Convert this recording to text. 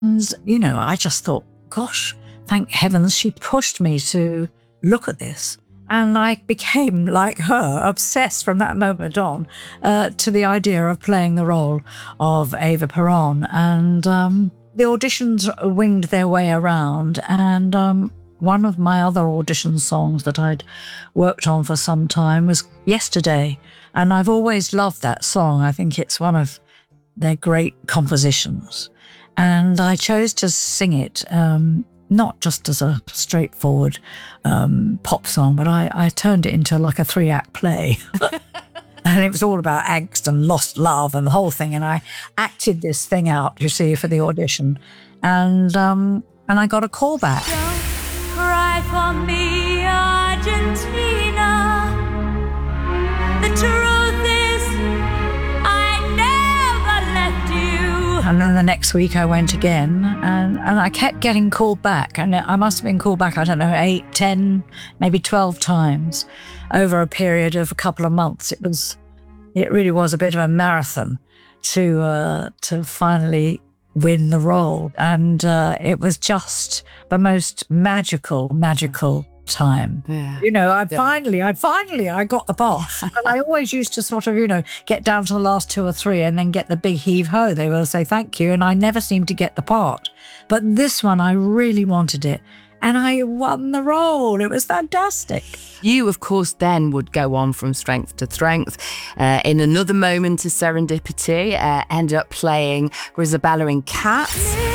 And, I just thought, gosh, thank heavens she pushed me to look at this. And I became, like her, obsessed from that moment on to the idea of playing the role of Eva Peron. And the auditions winged their way around. And one of my other audition songs that I'd worked on for some time was Yesterday. And I've always loved that song. I think it's one of their great compositions. And I chose to sing it, not just as a straightforward pop song, but I turned it into like a 3-act play. And it was all about angst and lost love and the whole thing. And I acted this thing out, you see, for the audition. And I got a call back. Don't cry for me, Argentina. The truth is, I never left you. And then the next week I went again, and I kept getting called back. And I must have been called back, 8, 10, maybe 12 times over a period of a couple of months. It really was a bit of a marathon to finally win the role. And it was just the most magical time. Yeah. I got the part. And I always used to sort of, get down to the last 2 or 3 and then get the big heave-ho. They will say thank you, and I never seemed to get the part. But this one, I really wanted it. And I won the role. It was fantastic. You, of course, then would go on from strength to strength. In another moment of serendipity, end up playing Grizabella in Cats.